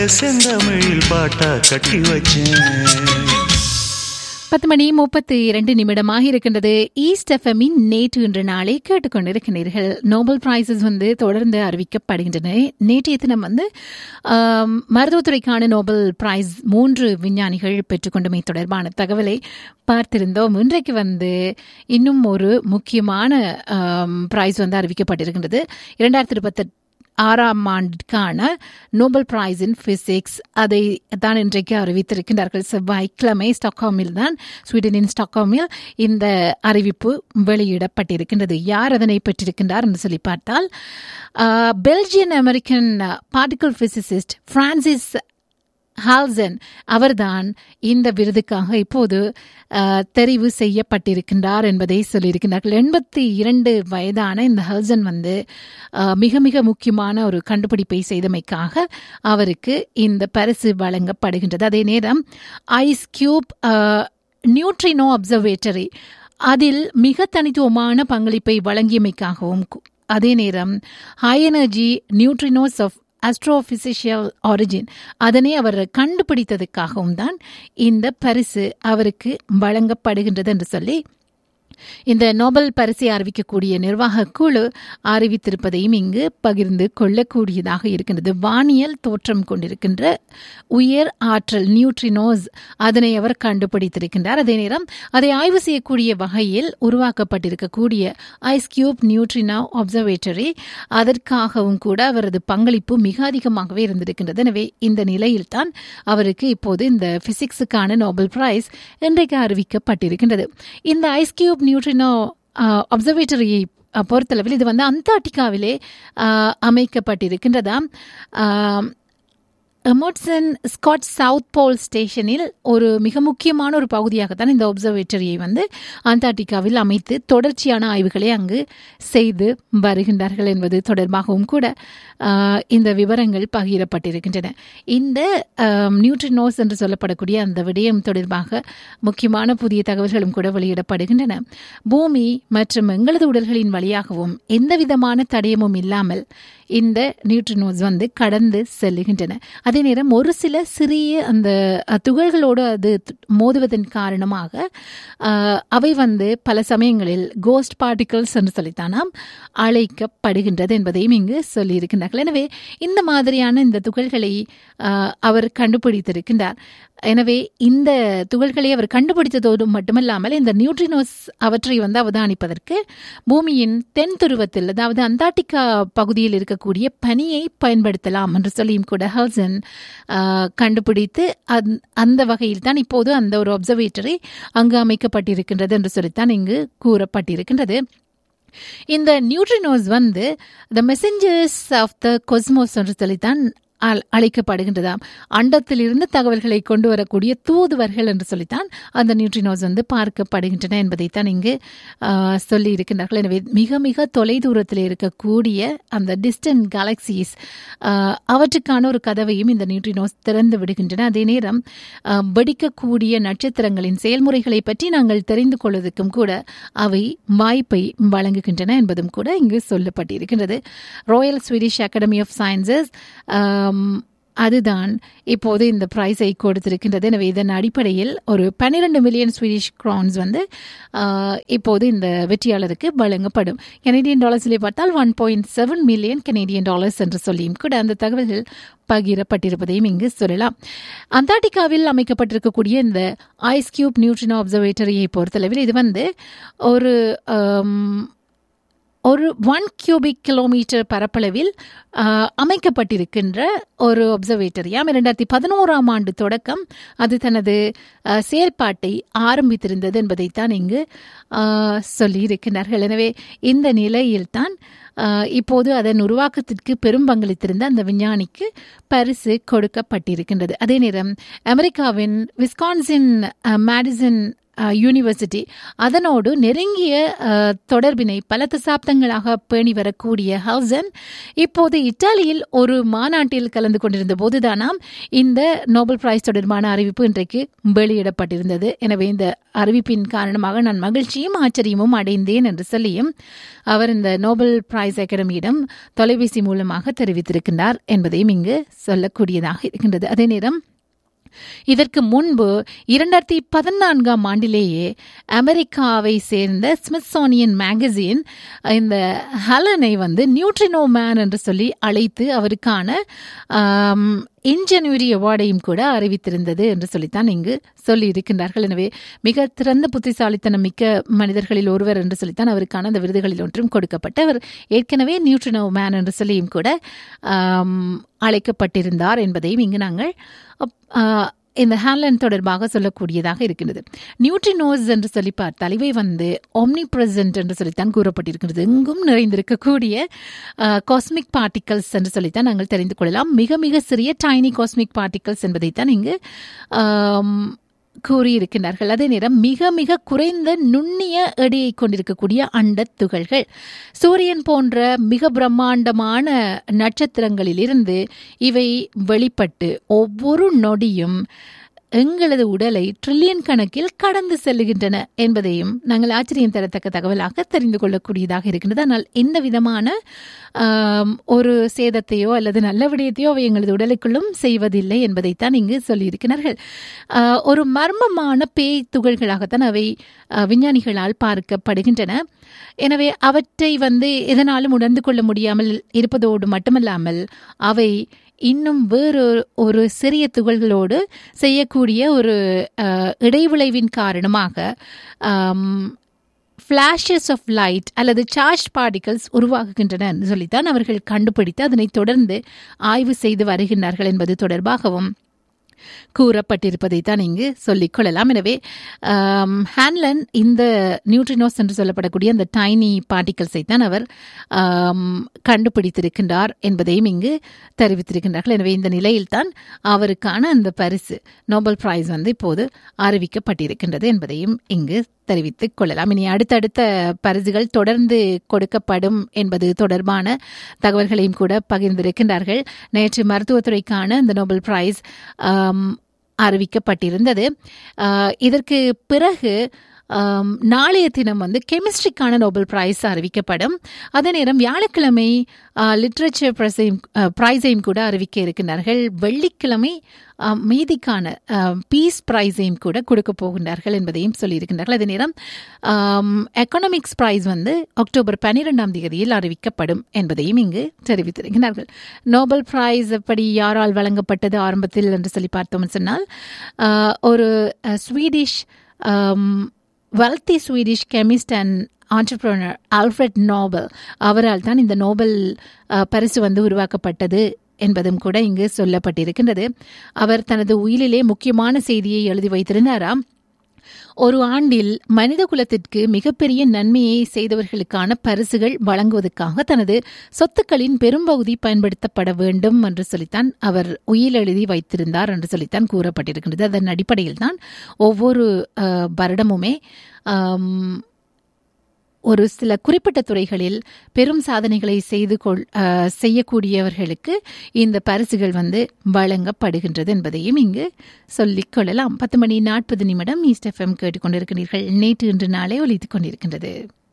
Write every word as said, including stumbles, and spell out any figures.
செந்தமிழில் பாட்டா கட்டி வச்சேன். பத்து மணி முப்பத்தி இரண்டு நிமிடமாக இருக்கின்றது. ஈஸ்ட் எஃப்எம்மின் நேற்று இன்று நாளை கேட்டுக்கொண்டிருக்கிறீர்கள். நோபல் பிரைசஸ் வந்து தொடர்ந்து அறிவிக்கப்படுகின்றன. நேற்றைய தினம் வந்து மருத்துவத்துறைக்கான நோபல் பிரைஸ் மூன்று விஞ்ஞானிகள் பெற்றுக்கொண்டமை தொடர்பான தகவலை பார்த்திருந்தோம். இன்றைக்கு வந்து இன்னும் ஒரு முக்கியமான பிரைஸ் வந்து அறிவிக்கப்பட்டிருக்கின்றது. இரண்டாயிரத்தி இருபத்தி ஆறாம் ஆண்டுக்கான நோபல் பிரைஸ் இன் பிசிக்ஸ் அதை தான் இன்றைக்கு அறிவித்திருக்கின்றார்கள். செவ்வாய்க்கிழமை ஸ்டாக்ஹோமில் தான், ஸ்வீடனின் ஸ்டாக்ஹோமில் இந்த அறிவிப்பு வெளியிடப்பட்டிருக்கின்றது. யார் அதனை பெற்றிருக்கின்றார் என்று சொல்லி பார்த்தால், Belgian American particle physicist Francis ஹால்சன் அவர்தான் இந்த விருதுக்காக இப்போது தெரிவு செய்யப்பட்டிருக்கின்றார் என்பதை சொல்லியிருக்கிறார்கள். எண்பத்தி இரண்டு வயதான இந்த ஹால்சன் வந்து மிக மிக முக்கியமான ஒரு கண்டுபிடிப்பை செய்தமைக்காக அவருக்கு இந்த பரிசு வழங்கப்படுகின்றது. அதே நேரம் ஐஸ் கியூப் நியூட்ரினோ அப்சர்வேட்டரி அதில் மிக தனித்துவமான பங்களிப்பை வழங்கியமைக்காகவும், அதே நேரம் high energy neutrinos of ஆஸ்ட்ரோபிசிஷியல் origin அதனை அவர் கண்டுபிடித்ததுக்காகவும் தான் இந்த பரிசு அவருக்கு வழங்கப்படுகின்றது என்று சொல்லி இந்த நோபல் பரிசை அறிவிக்கக்கூடிய நிர்வாக குழு அறிவித்திருப்பதையும் இங்கு பகிர்ந்து கொள்ளக்கூடியதாக இருக்கின்றது. வானியல் தோற்றம் கொண்டிருக்கின்ற உயர் ஆற்றல் நியூட்ரினோஸ் அதனை அவர் கண்டுபிடித்திருக்கின்றார். அதே நேரம் அதை ஆய்வு செய்யக்கூடிய வகையில் உருவாக்கப்பட்டிருக்கக்கூடிய ஐஸ் கியூப் நியூட்ரினோ அப்சர்வேட்டரி அதற்காகவும் கூட அவரது பங்களிப்பு மிக அதிகமாகவே இருந்திருக்கின்றது. எனவே இந்த நிலையில்தான் அவருக்கு இப்போது இந்த பிசிக்ஸுக்கான நோபல் பிரைஸ் இன்றைக்கு அறிவிக்கப்பட்டிருக்கின்றது. இந்த ஐஸ் கியூப் நியூட்ரினோ அப்சர்வேட்டரியை பொறுத்தளவில் இது வந்து அந்தார்டிகாவிலே அமைக்கப்பட்டிருக்கின்றதாம். எமர்சன் ஸ்காட் சவுத் போல் ஸ்டேஷனில் ஒரு மிக முக்கியமான ஒரு பகுதியாகத்தான் இந்த அப்சர்வேட்டரியை வந்து அந்தார்டிகாவில் அமைத்து தொடர்ச்சியான ஆய்வுகளை அங்கு செய்து வருகின்றார்கள் என்பது தொடர்பாகவும் கூட இந்த விவரங்கள் பகிரப்பட்டிருக்கின்றன. இந்த நியூட்ரினோஸ் என்று சொல்லப்படக்கூடிய அந்த விடயம் தொடர்பாக முக்கியமான புதிய தகவல்களும் கூட வெளியிடப்படுகின்றன. பூமி மற்றும் எங்களது உடல்களின் வழியாகவும் எந்த விதமான தடயமும் இல்லாமல் இந்த நியூட்ரினோஸ் வந்து கடந்து செல்லுகின்றன. அதே நேரம் ஒரு சில சிறிய அந்த துகள்களோடு அது மோதுவதன் காரணமாக அவை வந்து பல சமயங்களில் கோஸ்ட் பார்ட்டிகல்ஸ் என்று சொல்லித்தானாம் அழைக்கப்படுகின்றது என்பதையும் இங்கு சொல்லியிருக்கின்றார்கள். எனவே இந்த மாதிரியான இந்த துகள்களை அவர் கண்டுபிடித்திருக்கின்றார். எனவே இந்த துகள்களை அவர் கண்டுபிடித்ததோடு மட்டுமல்லாமல் இந்த நியூட்ரினோஸ் அவற்றை வந்து அவதானிப்பதற்கு பூமியின் தென் துருவத்தில், அதாவது அந்தார்டிகா பகுதியில் இருக்கக்கூடிய பனியை பயன்படுத்தலாம் என்று சொல்லியும் கூட ஹால்சன் கண்டுபிடித்து அந்த வகையில் தான் இப்போது அந்த ஒரு அப்சர்வேட்டரி அங்கு அமைக்கப்பட்டிருக்கின்றது என்று சொல்லித்தான் இங்கு கூறப்பட்டிருக்கின்றது. இந்த நியூட்ரினோஸ் வந்து த மெசஞ்சர்ஸ் ஆஃப் த கொஸ்மோஸ் என்று சொல்லித்தான் அழைக்கப்படுகின்றதாம். அண்டத்திலிருந்து தகவல்களை கொண்டு வரக்கூடிய தூதுவர்கள் என்று சொல்லித்தான் அந்த நியூட்ரினோஸ் வந்து பார்க்கப்படுகின்றன என்பதைத்தான் இங்கு சொல்லி இருக்கின்றார்கள். எனவே மிக மிக தொலைதூரத்தில் இருக்கக்கூடிய அந்த டிஸ்டன்ட் கேலக்சிஸ் அவற்றுக்கான ஒரு கதவையும் இந்த நியூட்ரினோஸ் திறந்து விடுகின்றன. அதே நேரம் வெடிக்கக்கூடிய நட்சத்திரங்களின் செயல்முறைகளை பற்றி நாங்கள் தெரிந்து கொள்வதற்கும் கூட அவை வாய்ப்பை வழங்குகின்றன என்பதும் கூட இங்கு சொல்லப்பட்டிருக்கின்றது. Royal Swedish academy of sciences அதுதான் இப்போது இந்த பிரைஸை கொடுத்திருக்கின்றது. எனவே இதன் அடிப்படையில் ஒரு பன்னிரண்டு மில்லியன் ஸ்வீடிஷ் கிரான்ஸ் வந்து இப்போது இந்த வெற்றியாளருக்கு வழங்கப்படும். கனேடியன் டாலர்ஸிலே பார்த்தால் one point seven million Canadian dollars என்று சொல்லியும் கூட அந்த தகவல்கள் பகிரப்பட்டிருப்பதையும் இங்கு சொல்லலாம். அந்தார்டிகாவில் அமைக்கப்பட்டிருக்கக்கூடிய இந்த ஐஸ் கியூப் நியூட்ரினோ அப்சர்வேட்டரியை பொறுத்தளவில் இது வந்து ஒரு ஒரு ஒன் கியூபிக் கிலோமீட்டர் பரப்பளவில் அமைக்கப்பட்டிருக்கின்ற ஒரு அப்சர்வேட்டரியாம். இரண்டாயிரத்தி பதினோராம் ஆண்டு தொடக்கம் அது தனது செயல்பாட்டை ஆரம்பித்திருந்தது என்பதைத்தான் இங்கு சொல்லியிருக்கிறார்கள். எனவே இந்த நிலையில்தான் இப்போது அதன் உருவாக்கத்திற்கு பெரும் பங்களித்திருந்த அந்த விஞ்ஞானிக்கு பரிசு கொடுக்கப்பட்டிருக்கின்றது. அதே நேரம் அமெரிக்காவின் விஸ்கான்சின் மேடிசன் யூனிவர்சிட்டி அதனோடு நெருங்கிய அஹ், தொடர்பினை பல தசாப்தங்களாக பேணி வரக்கூடிய ஹவுசன் இப்போது இத்தாலியில் ஒரு மாநாட்டில் கலந்து கொண்டிருந்த போதுதானாம் இந்த நோபல் பிரைஸ் தொடர்பான அறிவிப்பு இன்றைக்கு வெளியிடப்பட்டிருந்தது. எனவே இந்த அறிவிப்பின் காரணமாக நான் மகிழ்ச்சியும் ஆச்சரியமும் அடைந்தேன் என்று சொல்லியும் அவர் இந்த நோபல் பிரைஸ் அகாடமியிடம் தொலைபேசி மூலமாக தெரிவித்திருக்கின்றார் என்பதையும் இங்கு சொல்லக்கூடியதாக இருக்கின்றது. அதே நேரம் இதற்கு முன்பு இரண்டாயிரத்தி பதினான்காம் ஆண்டிலேயே அமெரிக்காவை சேர்ந்த ஸ்மித்சோனியன் மேகசின் இந்த ஹலனை வந்து நியூட்ரினோ மேன் என்று சொல்லி அழைத்து அவருக்கான இன்ஜென்யூரி அவார்டையும் கூட அறிவித்திருந்தது என்று சொல்லித்தான் இங்கு சொல்லி இருக்கின்றார்கள். எனவே மிக திறந்த புத்திசாலித்தனம் மிக்க மனிதர்களில் ஒருவர் என்று சொல்லித்தான் அவருக்கான அந்த விருதுகளில் ஒன்றும் கொடுக்கப்பட்டு அவர் ஏற்கனவே நியூட்ரினோ மேன் என்று சொல்லியும் கூட அழைக்கப்பட்டிருந்தார் என்பதையும் இங்கு நாங்கள் இந்த ஹேண்ட்லைன் தொடர்பாக சொல்லக்கூடியதாக இருக்கின்றது. நியூட்ரினோஸ் என்று சொல்லி பார்த்தால் இவை வந்து ஒம்னி பிரசன்ட் என்று சொல்லித்தான் கூறப்பட்டிருக்கிறது. எங்கும் நிறைந்திருக்கக்கூடிய காஸ்மிக் பார்ட்டிகல்ஸ் என்று சொல்லித்தான் நாங்கள் தெரிந்து கொள்ளலாம். மிக மிக சிறிய டைனி காஸ்மிக் பார்ட்டிகல்ஸ் என்பதைத்தான் இங்கு கூறியிருக்கிறார்கள். அதே நேரம் மிக மிக குறைந்த நுண்ணிய எடையை கொண்டிருக்கக்கூடிய அண்ட துகள்கள் சூரியன் போன்ற மிக பிரம்மாண்டமான நட்சத்திரங்களிலிருந்து இவை வெளிப்பட்டு ஒவ்வொரு நொடியும் எங்களது உடலை ட்ரில்லியன் கணக்கில் கடந்து செல்லுகின்றன என்பதையும் நாங்கள் ஆச்சரியம் தரத்தக்க தகவலாக தெரிந்து கொள்ளக்கூடியதாக இருக்கின்றது. ஆனால் எந்த விதமான ஒரு சேதத்தையோ அல்லது நல்ல விடயத்தையோ அவை எங்களது உடலுக்குள்ளும் செய்வதில்லை என்பதைத்தான் இங்கு சொல்லியிருக்கிறார்கள். ஒரு மர்மமான பேய் துகள்களாகத்தான் அவை விஞ்ஞானிகளால் பார்க்கப்படுகின்றன. எனவே அவற்றை வந்து எதனாலும் உணர்ந்து கொள்ள முடியாமல் இருப்பதோடு மட்டுமல்லாமல் அவை இன்னும் வேறு ஒரு சிறிய துகள்களோடு செய்யக்கூடிய ஒரு இடைவிளைவின் காரணமாக ஃபிளாஷஸ் ஆஃப் லைட் அல்லது சார்ஜ் பார்ட்டிகல்ஸ் உருவாகுகின்றன என்று சொல்லித்தான் அவர்கள் கண்டுபிடித்து அதனை தொடர்ந்து ஆய்வு செய்து வருகின்றார்கள் என்பது தொடர்பாகவும் கூறப்பட்டிருப்பதை தான் இங்கு சொல்லிக் கொள்ளலாம். எனவே ஹேண்ட்லன் இந்த நியூட்ரினோஸ் என்று சொல்லப்படக்கூடிய அந்த டைனி பார்ட்டிகல்ஸை தான் அவர் கண்டுபிடித்திருக்கின்றார் என்பதையும் இங்கு தெரிவித்திருக்கின்றார்கள். எனவே இந்த நிலையில்தான் அவருக்கான அந்த பரிசு நோபல் பிரைஸ் வந்து இப்போது அறிவிக்கப்பட்டிருக்கின்றது என்பதையும் இங்கு தெரிவித்துக் கொள்ளலாம். இனி அடுத்தடுத்த பரிசுகள் தொடர்ந்து கொடுக்கப்படும் என்பது தொடர்பான தகவல்களையும் கூட பகிர்ந்திருக்கின்றார்கள். நேற்று மருத்துவத்துறைக்கான இந்த நோபல் பிரைஸ் அறிவிக்கப்பட்டிருந்தது. இதற்கு பிறகு நாளைய தினம் வந்து கெமிஸ்ட்ரிக்கான நோபல் பிரைஸ் அறிவிக்கப்படும். அதே நேரம் வியாழக்கிழமை லிட்ரேச்சர் பிரைஸையும் பிரைஸையும் கூட அறிவிக்க இருக்கின்றார்கள். வெள்ளிக்கிழமை மீதிக்கான பீஸ் பிரைஸையும் கூட கொடுக்க போகின்றார்கள் என்பதையும் சொல்லியிருக்கின்றார்கள். அதே நேரம் எக்கனாமிக்ஸ் பிரைஸ் வந்து அக்டோபர் பன்னிரெண்டாம் தேதியில் அறிவிக்கப்படும் என்பதையும் இங்கு தெரிவித்திருக்கிறார்கள். நோபல் பிரைஸ் எப்படி யாரால் வழங்கப்பட்டது ஆரம்பத்தில் என்று சொல்லி பார்த்தோம்னு சொன்னால் ஒரு Swedish wealthy Swedish chemist and entrepreneur Alfred Nobel அவரால் தான் இந்த நோபல் பரிசு வந்து உருவாக்கப்பட்டது என்பதும் கூட இங்கு சொல்லப்பட்டிருக்கின்றது. அவர் தனது உயிலிலே முக்கியமான செய்தியை எழுதி வைத்திருந்தாராம். ஒரு ஆண்டில் மனித குலத்திற்கு மிகப்பெரிய நன்மையை செய்தவர்களுக்கான பரிசுகள் வழங்குவதற்காக தனது சொத்துக்களின் பெரும்பகுதி பயன்படுத்தப்பட வேண்டும் என்று சொல்லித்தான் அவர் உயில் எழுதி வைத்திருந்தார் என்று சொல்லித்தான் கூறப்பட்டிருக்கின்றது. அதன் அடிப்படையில் தான் ஒவ்வொரு வருடமுமே ஒரு சில குறிப்பிட்ட துறைகளில் பெரும் சாதனைகளை செய்து கொள் செய்யக்கூடியவர்களுக்கு இந்த பரிசுகள் வந்து வழங்கப்படுகின்றது என்பதையும் இங்கு சொல்லிக் கொள்ளலாம். பத்து மணி நாற்பது நிமிடம் ஈஸ்ட் எஃப்எம் கேட்டுக்கொண்டிருக்கிறீர்கள். நேற்று இன்று நாளை ஒலித்துக் கொண்டிருக்கின்றது.